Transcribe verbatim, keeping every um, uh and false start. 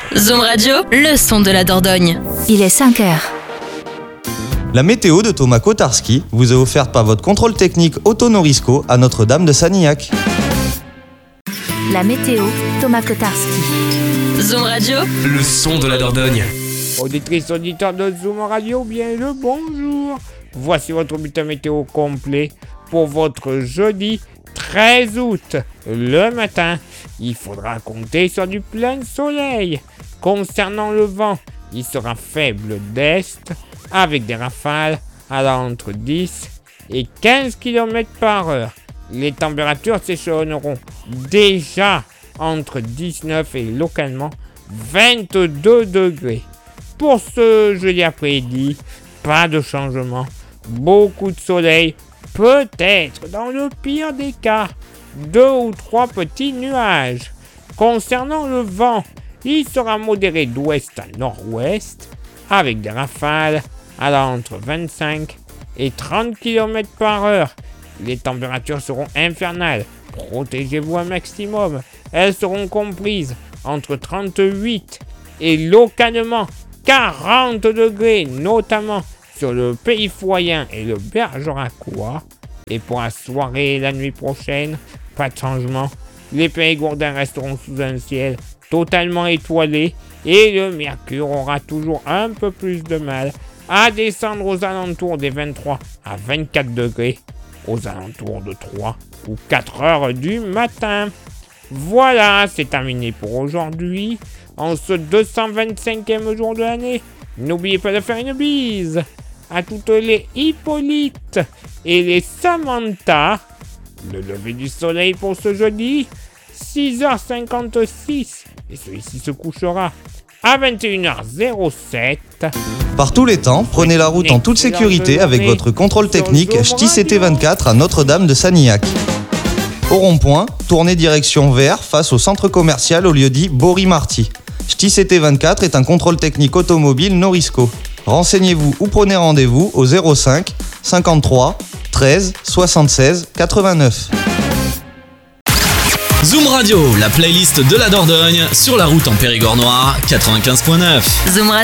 Zoom Radio, le son de la Dordogne. Il est cinq heures. La météo de Thomas Kotarski vous est offerte par votre contrôle technique Auto Norisco à Notre-Dame de Sanilhac. La météo, Thomas Kotarski. Zoom Radio, le son de la Dordogne. Auditrices, auditeurs de Zoom Radio, bien le bonjour. Voici votre bulletin météo complet pour votre jeudi treize août. Le matin, il faudra compter sur du plein soleil. Concernant le vent, il sera faible d'est avec des rafales allant entre dix et quinze kilomètres par heure. Les températures s'échelonneront déjà entre dix-neuf et localement vingt-deux degrés. Pour ce jeudi après-midi, pas de changement, beaucoup de soleil, peut-être dans le pire des cas, deux ou trois petits nuages. Concernant le vent, il sera modéré d'ouest à nord-ouest avec des rafales allant entre vingt-cinq et trente kilomètres par heure. Les températures seront infernales, protégez-vous un maximum. Elles seront comprises entre trente-huit et localement quarante degrés, notamment sur le Pays Foyen et le Bergeracois. Et pour la soirée et la nuit prochaine, pas de changement. Les Périgourdins resteront sous un ciel totalement étoilé et le mercure aura toujours un peu plus de mal à descendre aux alentours des vingt-trois à vingt-quatre degrés, aux alentours de trois ou quatre heures du matin. Voilà, c'est terminé pour aujourd'hui. En ce deux cent vingt-cinquième jour de l'année, n'oubliez pas de faire une bise à toutes les Hippolyte et les Samantha. Le lever du soleil pour ce jeudi, six heures cinquante-six, et celui-ci se couchera à vingt et une heures sept. Par tous les temps, prenez la route en toute sécurité avec votre contrôle technique Ch'ti C T vingt-quatre à Notre-Dame de Sanilhac. Au rond-point, tournez direction vers face au centre commercial au lieu-dit Bory-Marty. Ch'ti C T vingt-quatre est un contrôle technique automobile Norisco. Renseignez-vous ou prenez rendez-vous au zéro cinq cinquante-trois treize soixante-seize quatre-vingt-neuf. Zoom Radio, la playlist de la Dordogne sur la route en Périgord noir quatre-vingt-quinze neuf. Zoom Radio.